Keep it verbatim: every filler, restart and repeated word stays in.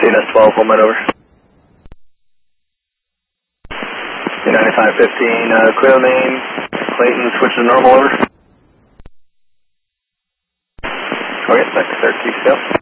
D N S twelve, one minute over. D ninety-five fifteen, uh, clear the main. Clayton, switch to normal, over. Okay, back to thirteen, still.